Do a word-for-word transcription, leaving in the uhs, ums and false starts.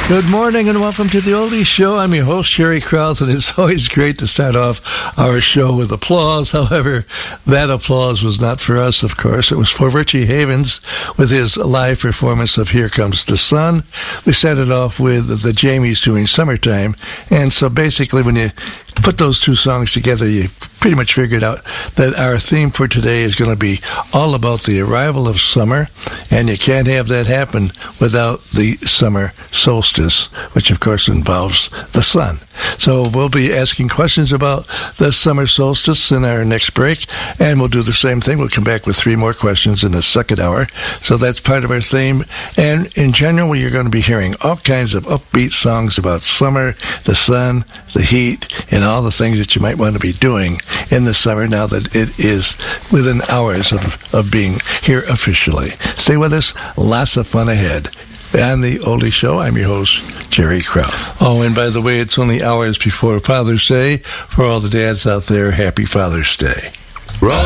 Good morning and welcome to the Oldie Show. I'm your host, Jerry Krause, and it's always great to start off our show with applause. However, that applause was not for us, of course. It was for Richie Havens with his live performance of Here Comes the Sun. We started off with the Jamies doing Summertime, and so basically when you put those two songs together, you pretty much figured out that our theme for today is going to be all about the arrival of summer, and you can't have that happen without the summer solstice, which of course involves the sun. So we'll be asking questions about the summer solstice in our next break, and we'll do the same thing. We'll come back with three more questions in the second hour. So that's part of our theme. And in general, you're going to be hearing all kinds of upbeat songs about summer, the sun, the heat, and all the things that you might want to be doing in the summer now that it is within hours of, of being here officially. Stay with us. Lots of fun ahead. On the Oldie Show, I'm your host, Jerry Krause. Oh, and by the way, it's only hours before Father's Day. For all the dads out there, happy Father's Day.